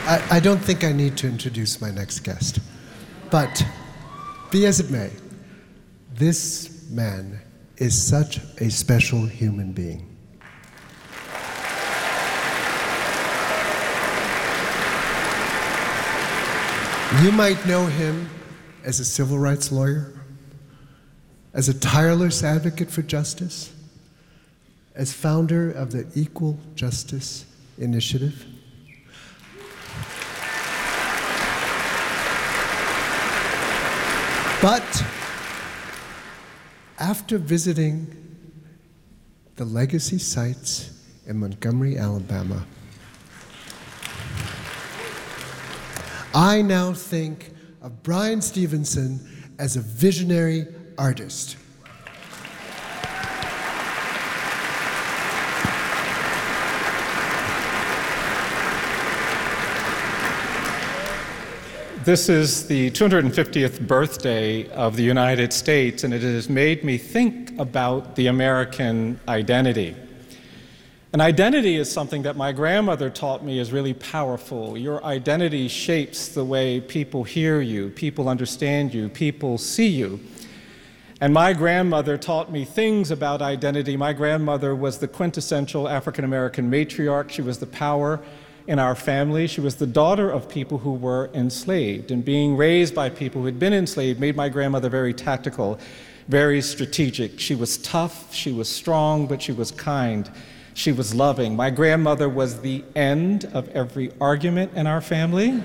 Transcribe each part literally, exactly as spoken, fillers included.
I, I don't think I need to introduce my next guest. But be as it may, this man is such a special human being. You might know him as a civil rights lawyer, as a tireless advocate for justice, as founder of the Equal Justice Initiative. But after visiting the legacy sites in Montgomery, Alabama, I now think of Bryan Stevenson as a visionary artist. This is the two hundred fiftieth birthday of the United States, and it has made me think about the American identity. An identity is something that my grandmother taught me is really powerful. Your identity shapes the way people hear you, people understand you, people see you. And my grandmother taught me things about identity. My grandmother was the quintessential African-American matriarch. She was the power in our family. She was the daughter of people who were enslaved, and being raised by people who had been enslaved made my grandmother very tactical, very strategic. She was tough, she was strong, but she was kind. She was loving. My grandmother was the end of every argument in our family.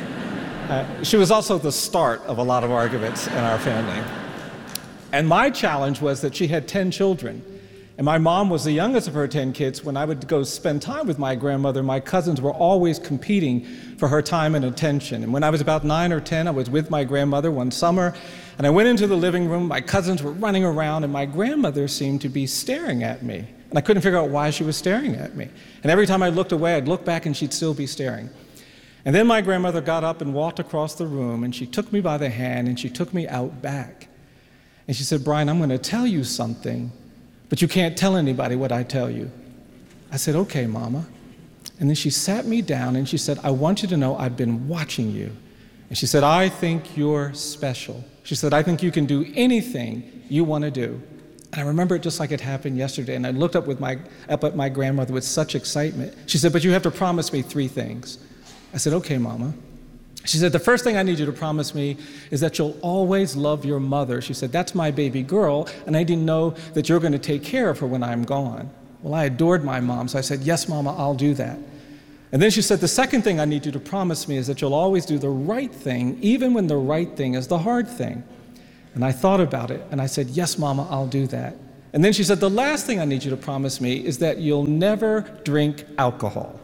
Uh, she was also the start of a lot of arguments in our family. And my challenge was that she had ten children. And my mom was the youngest of her ten kids. When I would go spend time with my grandmother, my cousins were always competing for her time and attention. And when I was about nine or ten, I was with my grandmother one summer, and I went into the living room. My cousins were running around, and my grandmother seemed to be staring at me. And I couldn't figure out why she was staring at me. And every time I looked away, I'd look back, and she'd still be staring. And then my grandmother got up and walked across the room, and she took me by the hand, and she took me out back. And she said, "Bryan, I'm going to tell you something, but you can't tell anybody what I tell you." I said, "Okay, Mama." And then she sat me down and she said, "I want you to know I've been watching you." And she said, "I think you're special." She said, "I think you can do anything you want to do." And I remember it just like it happened yesterday. And I looked up, with my, up at my grandmother with such excitement. She said, "But you have to promise me three things." I said, "Okay, Mama." She said, "The first thing I need you to promise me is that you'll always love your mother." She said, "That's my baby girl, and I didn't know that you're going to take care of her when I'm gone." Well, I adored my mom, so I said, "Yes, Mama, I'll do that." And then she said, "The second thing I need you to promise me is that you'll always do the right thing, even when the right thing is the hard thing." And I thought about it, and I said, "Yes, Mama, I'll do that." And then she said, "The last thing I need you to promise me is that you'll never drink alcohol."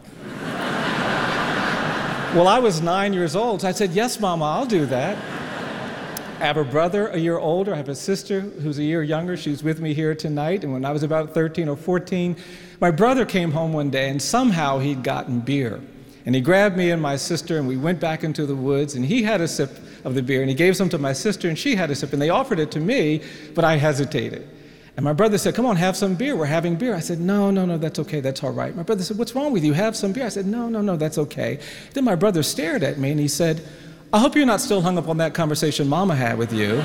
Well, I was nine years old, so I said, "Yes, Mama, I'll do that." I have a brother a year older. I have a sister who's a year younger. She's with me here tonight. And when I was about thirteen or fourteen, my brother came home one day, and somehow he'd gotten beer. And he grabbed me and my sister, and we went back into the woods, and he had a sip of the beer, and he gave some to my sister, and she had a sip, and they offered it to me, but I hesitated. And my brother said, "Come on, have some beer. We're having beer." I said, "No, no, no, that's okay. That's all right." My brother said, "What's wrong with you? Have some beer." I said, "No, no, no, that's okay." Then my brother stared at me, and he said, "I hope you're not still hung up on that conversation Mama had with you."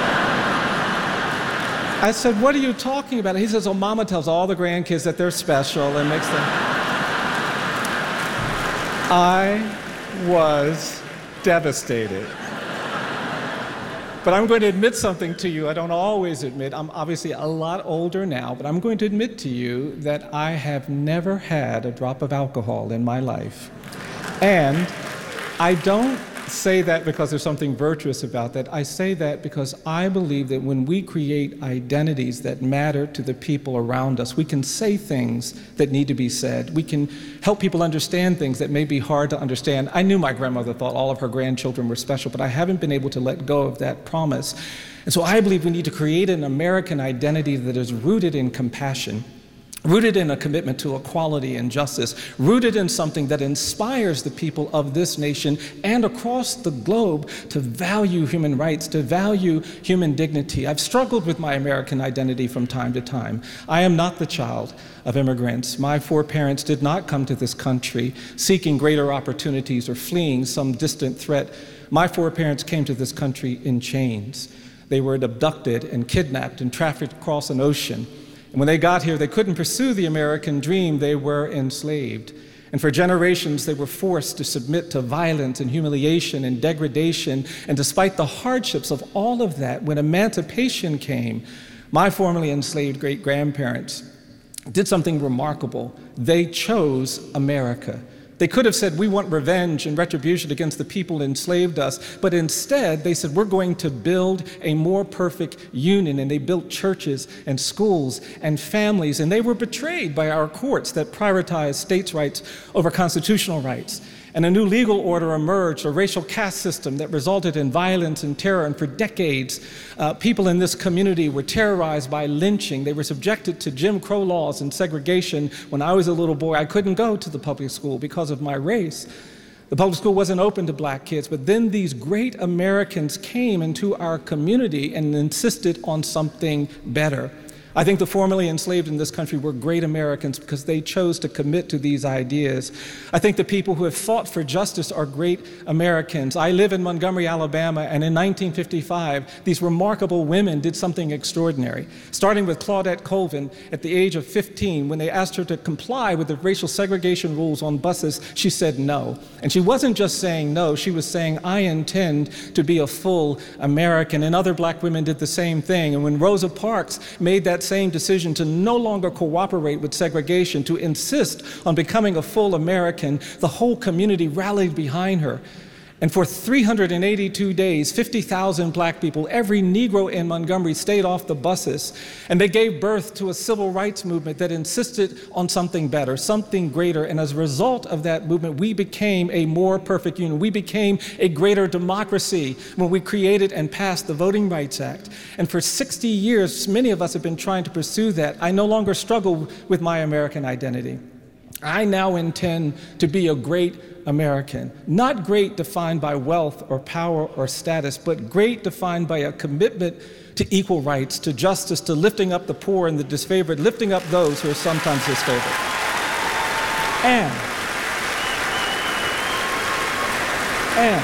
I said, "What are you talking about?" He says, "Oh, Mama tells all the grandkids that they're special and makes them..." I was devastated. But I'm going to admit something to you I don't always admit. I'm obviously a lot older now, but I'm going to admit to you that I have never had a drop of alcohol in my life. And I don't say that because there's something virtuous about that. I say that because I believe that when we create identities that matter to the people around us, we can say things that need to be said. We can help people understand things that may be hard to understand. I knew my grandmother thought all of her grandchildren were special, but I haven't been able to let go of that promise. And so I believe we need to create an American identity that is rooted in compassion, rooted in a commitment to equality and justice, rooted in something that inspires the people of this nation and across the globe to value human rights, to value human dignity. I've struggled with my American identity from time to time. I am not the child of immigrants. My four parents did not come to this country seeking greater opportunities or fleeing some distant threat. My four parents came to this country in chains. They were abducted and kidnapped and trafficked across an ocean. And when they got here, they couldn't pursue the American dream. They were enslaved. And for generations, they were forced to submit to violence and humiliation and degradation. And despite the hardships of all of that, when emancipation came, my formerly enslaved great-grandparents did something remarkable. They chose America. They could have said, we want revenge and retribution against the people who enslaved us, but instead they said, we're going to build a more perfect union, and they built churches and schools and families, and they were betrayed by our courts that prioritized states' rights over constitutional rights. And a new legal order emerged, a racial caste system that resulted in violence and terror. And for decades, uh, people in this community were terrorized by lynching. They were subjected to Jim Crow laws and segregation. When I was a little boy, I couldn't go to the public school because of my race. The public school wasn't open to black kids, but then these great Americans came into our community and insisted on something better. I think the formerly enslaved in this country were great Americans because they chose to commit to these ideas. I think the people who have fought for justice are great Americans. I live in Montgomery, Alabama, and in nineteen fifty-five, these remarkable women did something extraordinary, starting with Claudette Colvin at the age of fifteen. When they asked her to comply with the racial segregation rules on buses, she said no. And she wasn't just saying no, she was saying, I intend to be a full American. And other black women did the same thing. And when Rosa Parks made that same decision to no longer cooperate with segregation, to insist on becoming a full American, the whole community rallied behind her. And for three hundred eighty-two days, fifty thousand black people, every Negro in Montgomery, stayed off the buses. And they gave birth to a civil rights movement that insisted on something better, something greater. And as a result of that movement, we became a more perfect union. We became a greater democracy when we created and passed the Voting Rights Act. And for sixty years, many of us have been trying to pursue that. I no longer struggle with my American identity. I now intend to be a great American, not great defined by wealth or power or status, but great defined by a commitment to equal rights, to justice, to lifting up the poor and the disfavored, lifting up those who are sometimes disfavored. And, and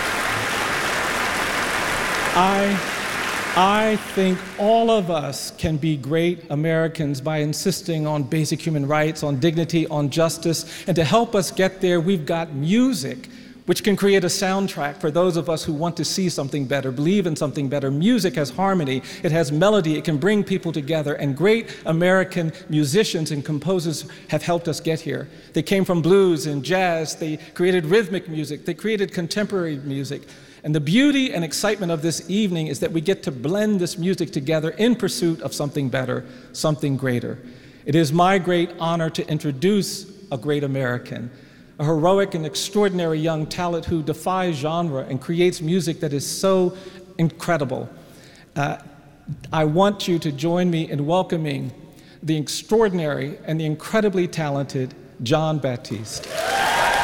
I I think all of us can be great Americans by insisting on basic human rights, on dignity, on justice. And to help us get there, we've got music, which can create a soundtrack for those of us who want to see something better, believe in something better. Music has harmony, it has melody, it can bring people together. And great American musicians and composers have helped us get here. They came from blues and jazz, they created rhythmic music, they created contemporary music. And the beauty and excitement of this evening is that we get to blend this music together in pursuit of something better, something greater. It is my great honor to introduce a great American, a heroic and extraordinary young talent who defies genre and creates music that is so incredible. Uh, I want you to join me in welcoming the extraordinary and the incredibly talented Jon Batiste.